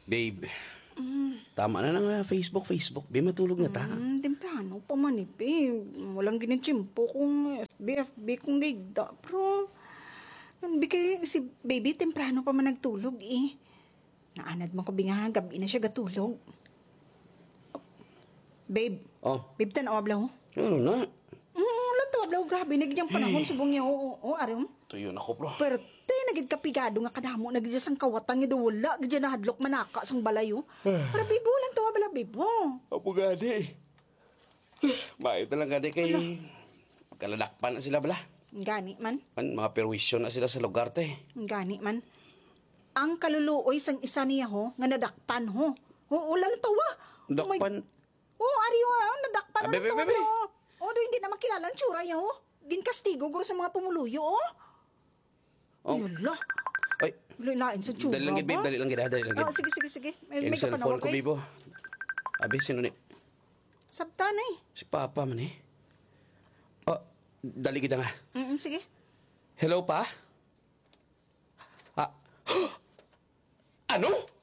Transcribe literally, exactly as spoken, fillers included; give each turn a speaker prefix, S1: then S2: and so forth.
S1: Babe, tama na na nga Facebook, Facebook. Babe, matulog na ta.
S2: Hmm, temprano pa man eh, babe. Walang ginitsimpo kung F B, F B kung gayda. Pero, bi kay si baby, temprano pa man nagtulog eh. Naanad mo ko binga, gabi na siya gatulog. Babe,
S1: Oh,
S2: babe, tanaw ablaw.
S1: ano na?
S2: Hmm, lang to ablaw, grabe. Nagyang panahon, subong niya, oo, oo, aram.
S1: Tuyo na ko, bro.
S2: Pero, te, nagid kapigado nga kadamo, nagid sang kawatan nga wala, gid na hadlok manaka sang balayo. Pero, babe, lang to ablaw, babe, oh.
S1: Apo gadi. Bakit na lang gadi kay... Kaladakpan na sila bala.
S2: Gani man.
S1: Man, mga perwisyon na sila sa lugar, te.
S2: Gani man. Ang kaluluoy sang isa niya ho, nga nadakpan ho. O, ulan to wa.
S1: Dakpan?
S2: O, oh, ari ho, ah, nadakpan
S1: Ah,
S2: ulan
S1: bebe,
S2: to
S1: bebe.
S2: wa. O, do hindi na makilala ang tsura niya ho. Ginkastigo guro sa mga pumuluyo, oh.
S1: Oh.
S2: Yala.
S1: Ay,
S2: Lain sa tsura
S1: dali lang gid, babe. Dali lang gid, ha, dali lang gid.
S2: Oh, sige, sige, sige. May,
S1: Yan
S2: may
S1: cellphone
S2: kapanawag
S1: ko,
S2: kay.
S1: bibo. Abi, sino ni?
S2: Sabtan eh.
S1: Si Papa man eh. Oh, dali kita nga.
S2: Mm, sige.
S1: Hello, Pa? Ah. Ano?